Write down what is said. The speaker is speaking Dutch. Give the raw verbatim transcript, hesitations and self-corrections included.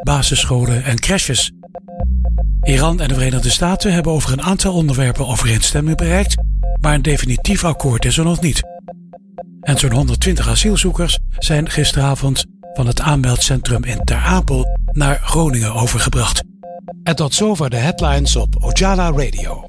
basisscholen en crèches. Iran en de Verenigde Staten hebben over een aantal onderwerpen overeenstemming bereikt, maar een definitief akkoord is er nog niet. En zo'n honderdtwintig asielzoekers zijn gisteravond van het aanmeldcentrum in Ter Apel naar Groningen overgebracht. En tot zover de headlines op Ojala Radio.